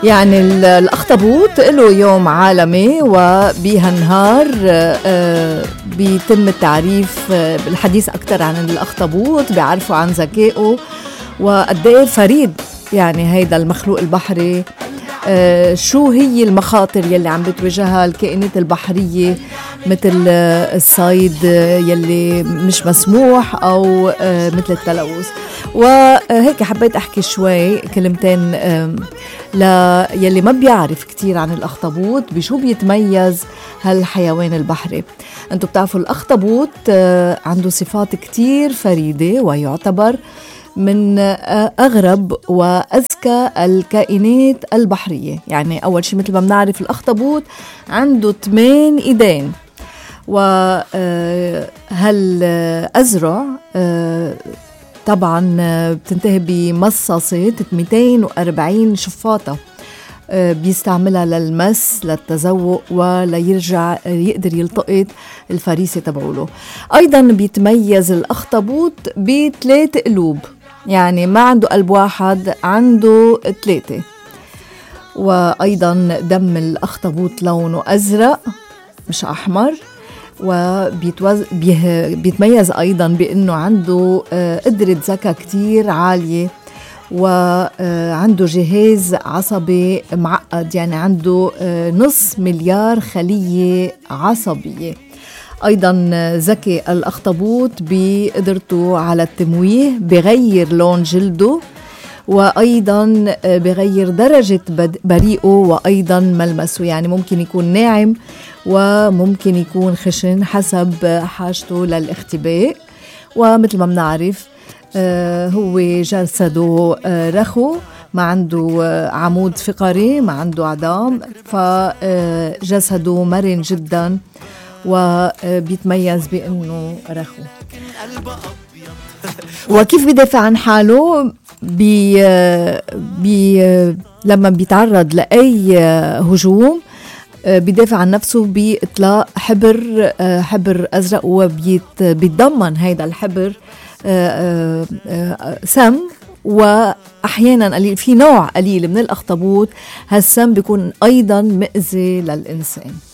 يعني الأخطبوط له يوم عالمي وبهالنهار بيتم التعريف بالحديث أكتر عن الأخطبوط، بيعرفوا عن ذكائه وقد ايه فريد يعني هيدا المخلوق البحري. شو هي المخاطر يلي عم بتواجهها الكائنات البحرية مثل الصيد يلي مش مسموح أو مثل التلوث. وهيك حبيت أحكي شوي كلمتين يلي ما بيعرف كتير عن الأخطبوط بشو بيتميز هالحيوان البحري. أنتوا بتعرفوا الأخطبوط عنده صفات كتير فريدة ويعتبر من أغرب وأذكى الكائنات البحرية. يعني أول شيء مثل ما بنعرف الأخطبوط عنده 8 إيدين، وهالأزرع طبعا بتنتهي بمصاصة 240 شفاطة بيستعملها للمس للتذوق وليرجع يقدر يلتقط الفريسة تبعوله. أيضا بيتميز الأخطبوط ب3 قلوب، يعني ما عنده قلب واحد، عنده 3. وأيضا دم الأخطبوط لونه أزرق مش أحمر. وبيتميز أيضا بأنه عنده قدرة ذكاء كتير عالية، وعنده جهاز عصبي معقد، يعني عنده 500 مليار خلية عصبية. أيضا ذكي الأخطبوط بقدرته على التمويه، بغير لون جلده، وأيضا بغير درجة بريئه وأيضا ملمسه، يعني ممكن يكون ناعم وممكن يكون خشن حسب حاجته للاختباء. ومثل ما بنعرف هو جسده رخو، ما عنده عمود فقري، ما عنده عظام، فجسده مرن جدا وبيتميز بأنه رخو. وكيف بيدافع عن حاله؟ لما بيتعرض لأي هجوم بيدافع عن نفسه بإطلاق حبر أزرق، وبيتضمن هيدا الحبر سم. وأحيانا في نوع قليل من الأخطبوط هالسم بيكون أيضا مؤذي للإنسان.